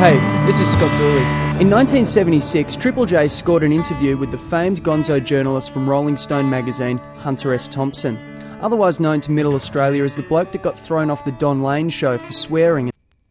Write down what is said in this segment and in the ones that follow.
Hey, this is Scott Dooley. In 1976, Triple J scored an interview with the famed gonzo journalist from Rolling Stone magazine, Hunter S. Thompson, otherwise known to Middle Australia as the bloke that got thrown off the Don Lane show for swearing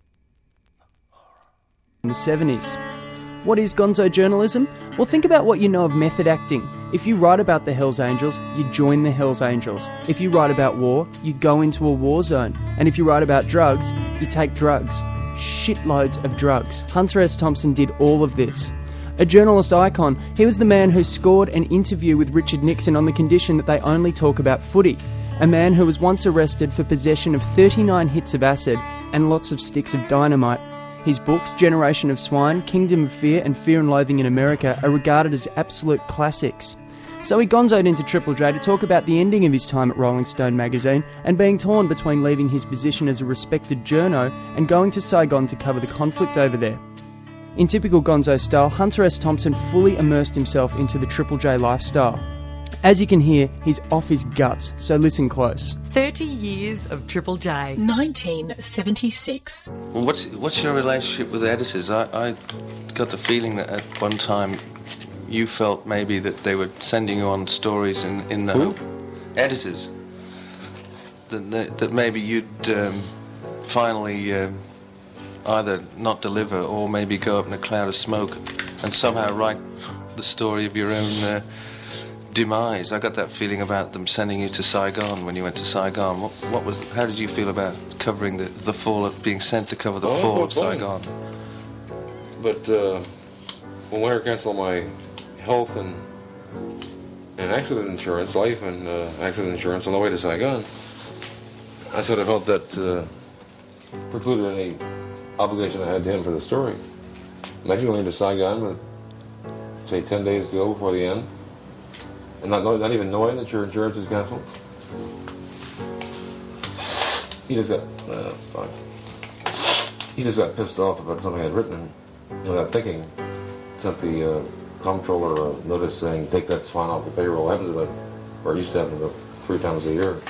in the 70s. What is gonzo journalism? Well, think about what you know of method acting. If you write about the Hells Angels, you join the Hells Angels. If you write about war, you go into a war zone. And if you write about drugs, you take drugs. Shitloads of drugs. Hunter S. Thompson did all of this. A journalist icon, he was the man who scored an interview with Richard Nixon on the condition that they only talk about footy. A man who was once arrested for possession of 39 hits of acid and lots of sticks of dynamite. His books, Generation of Swine, Kingdom of Fear and Fear and Loathing in America, are regarded as absolute classics. So he gonzoed into Triple J to talk about the ending of his time at Rolling Stone magazine and being torn between leaving his position as a respected journo and going to Saigon to cover the conflict over there. In typical gonzo style, Hunter S. Thompson fully immersed himself into the Triple J lifestyle. As you can hear, he's off his guts, so listen close. 30 years of Triple J. 1976. Well, what's your relationship with the editors? I got the feeling that at one time you felt maybe that they were sending you on stories in the Who? editors. That maybe you'd finally either not deliver or maybe go up in a cloud of smoke and somehow write the story of your own demise. I got that feeling about them sending you to Saigon when you went to Saigon. How did you feel about covering the fall, being sent to cover the fall of Saigon? But when Winter canceled my health and accident insurance, life and accident insurance on the way to Saigon, I sort of felt that precluded any obligation I had to him for the story. Imagine going to Saigon with, say, 10 days to go before the end, and not even knowing that your insurance is canceled. He just got pissed off about something I'd written without thinking. Sent the comptroller a notice saying, take that swine off the payroll. It happens about, or it used to happen about 3 times a year.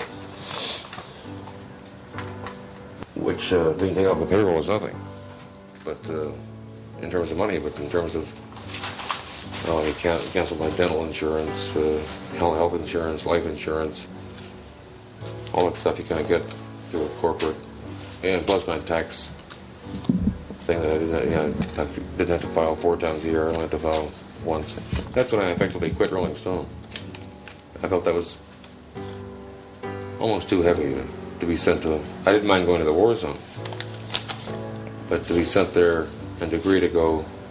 Which being taken off the payroll is nothing. But in terms of money, but in terms of, he canceled my dental insurance, health insurance, life insurance, all that stuff you kind of get through a corporate, and plus my tax thing that I didn't have to file 4 times a year. I only had to file once. That's when I effectively quit Rolling Stone. I felt that was almost too heavy to be sent to. I didn't mind going to the war zone, but to be sent there and to agree to go